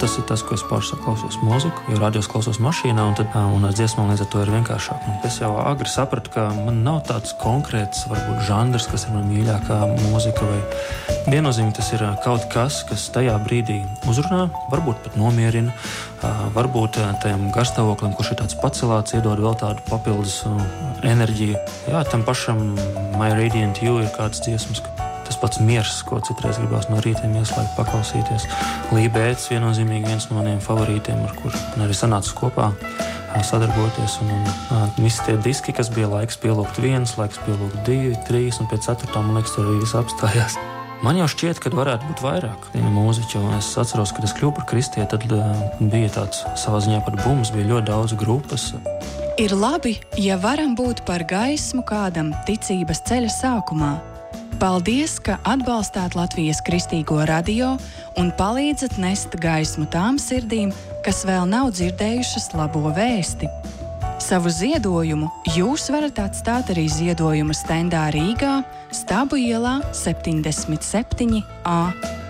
tas ir tas, ko es pašu klausos mūziku, jo radios klausos mašīnā, un ar dziesmām līdz ar to ir vienkāršāk. Un es jau agri sapratu, ka man nav tāds konkrēts, varbūt, žanrs, kas ir man mīļākā mūzika, vai viennozīmīgi tas ir kaut kas, kas tajā brīdī uzrunā, varbūt pat nomierina, varbūt tajam garstāvoklim, kurš ir tāds pacelāts, iedod vēl tādu papildus enerģiju. Jā, tam pašam My Radiant You ir kāds dziesmas, tas pats miers, ko citreiz gribās no rītiem ieslēgt, paklausīties. Lībēts viennozīmīgi viens no maniem favorītiem, ar kur arī sanāca kopā sadarboties. Un visi tie diski, kas bija laiks pielūgt 1, laiks pielūgt 2, 3, un pēc 4, man liekas, tur arī viss apstājās. Man jau šķiet, ka varētu būt vairāk mūziķu. Es atceros, kad es kļuvu par kristieti, tad bija tāds savā ziņā pat bums, bija ļoti daudz grupas. Ir labi, ja varam būt par gaismu kādam ticības ceļa sākumā. Paldies, ka atbalstāt Latvijas Kristīgo radio un palīdzat nest gaismu tām sirdīm, kas vēl nav dzirdējušas labo vēsti. Savu ziedojumu jūs varat atstāt arī ziedojuma stendā Rīgā, Stabu ielā 77A.